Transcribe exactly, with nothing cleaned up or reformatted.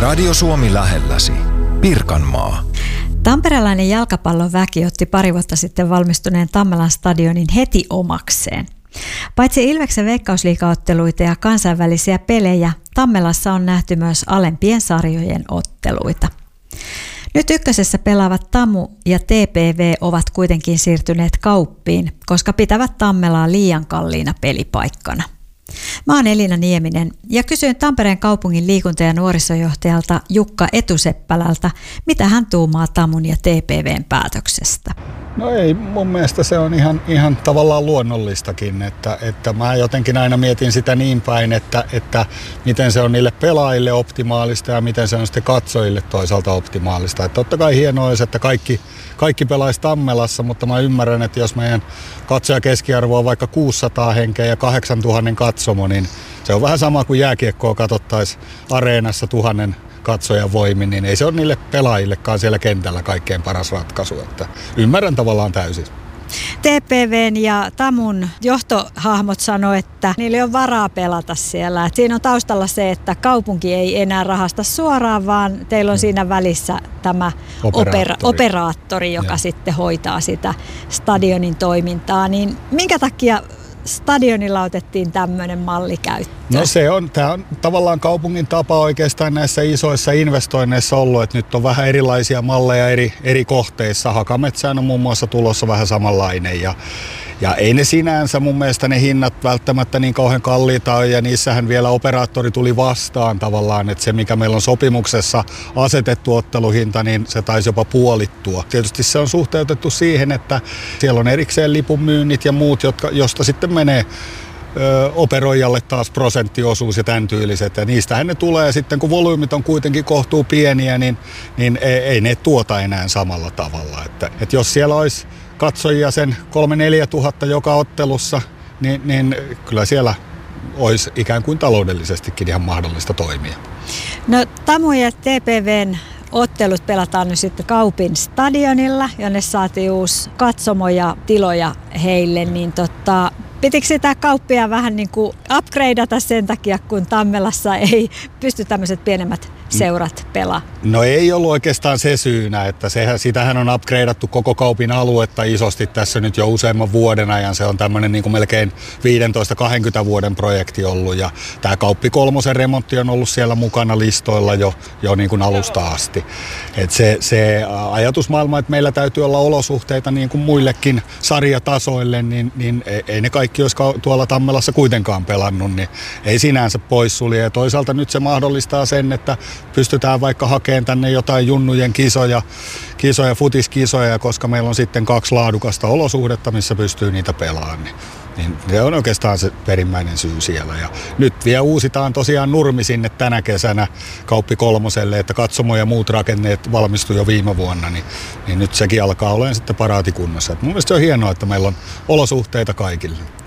Radio Suomi lähelläsi. Pirkanmaa. Tamperelainen jalkapallon väki otti pari vuotta sitten valmistuneen Tammelan stadionin heti omakseen. Paitsi Ilveksen veikkausliigaotteluita ja kansainvälisiä pelejä, Tammelassa on nähty myös alempien sarjojen otteluita. Nyt ykkösessä pelaavat Tamu ja T P V ovat kuitenkin siirtyneet Kauppiin, koska pitävät Tammelaa liian kalliina pelipaikkana. Mä oon Elina Nieminen ja kysyin Tampereen kaupungin liikunta- ja nuorisojohtajalta Jukka Etuseppälältä, mitä hän tuumaa Tamun ja T P V:n päätöksestä. No ei, mun mielestä se on ihan, ihan tavallaan luonnollistakin, että, että mä jotenkin aina mietin sitä niin päin, että, että miten se on niille pelaajille optimaalista ja miten se on sitten katsojille toisaalta optimaalista. Että totta kai hienoa olisi, että kaikki, kaikki pelaisi Tammelassa, mutta mä ymmärrän, että jos meidän katsoja keskiarvo on vaikka kuusisataa henkeä ja kahdeksantuhatta katsomo, niin se on vähän sama kuin jääkiekkoa katsottaisiin areenassa tuhannen katsojan voimin, niin ei se ole niille pelaajillekaan siellä kentällä kaikkein paras ratkaisu. Että ymmärrän tavallaan täysin. T P V:n ja Tamun johtohahmot sanoi, että niille on varaa pelata siellä. Et siinä on taustalla se, että kaupunki ei enää rahasta suoraan, vaan teillä on siinä välissä tämä operaattori, opera- operaattori joka ja. sitten hoitaa sitä stadionin toimintaa. Niin minkä takia stadionilla otettiin tämmöinen malli käyttöön? No se on, tämä on tavallaan kaupungin tapa oikeastaan näissä isoissa investoinneissa ollut, että nyt on vähän erilaisia malleja eri, eri kohteissa. Hakametsään on muun muassa tulossa vähän samanlainen ja, ja ei ne sinänsä mun mielestä ne hinnat välttämättä niin kauhean kalliita ole ja niissähän vielä operaattori tuli vastaan tavallaan, että se mikä meillä on sopimuksessa asetettu otteluhinta, niin se taisi jopa puolittua. Tietysti se on suhteutettu siihen, että siellä on erikseen lipunmyynnit ja muut, jotka, josta sitten menee ö, operoijalle taas prosenttiosuus ja tämän tyyliset. Ja niistähän ne tulee sitten, kun volyymit on kuitenkin kohtuu pieniä, niin, niin ei, ei ne tuota enää samalla tavalla. Että, että jos siellä olisi katsojia sen kolme neljä tuhatta joka ottelussa, niin, niin kyllä siellä olisi ikään kuin taloudellisestikin ihan mahdollista toimia. No Tamu ja T P V:n ottelut pelataan nyt sitten Kaupin stadionilla, jonne saatiin uusi katsomo ja tiloja heille, niin tota, pitikö sitä Kauppia vähän niin kuin upgradeata sen takia, kun Tammelassa ei pysty tämmöiset pienemmät seurat pelaa? No ei ollut oikeastaan se syynä, että sehän, sitähän on upgradeattu koko Kaupin aluetta isosti tässä nyt jo useamman vuoden ajan. Se on tämmöinen niin kuin melkein viisitoista kaksikymmentä vuoden projekti ollut ja tämä Kauppi kolmosen remontti on ollut siellä mukana listoilla jo, jo niin kuin alusta asti. Et se, se ajatusmaailma, että meillä täytyy olla olosuhteita niin kuin muillekin sarjatasoille, niin, niin ei ne kaikki olisi tuolla Tammelassa kuitenkaan pelannut, niin ei sinänsä poissulje. Ja toisaalta nyt se mahdollistaa sen, että pystytään vaikka hakemaan tänne jotain junnujen kisoja, kisoja, futiskisoja, koska meillä on sitten kaksi laadukasta olosuhdetta, missä pystyy niitä pelaamaan. Niin, niin se on oikeastaan se perimmäinen syy siellä. Ja nyt vielä uusitaan tosiaan nurmi sinne tänä kesänä Kauppi kolmoselle, että katsomo ja muut rakenneet valmistui jo viime vuonna, niin, niin nyt sekin alkaa olemaan sitten paraatikunnossa. Et mun mielestä se on hienoa, että meillä on olosuhteita kaikille.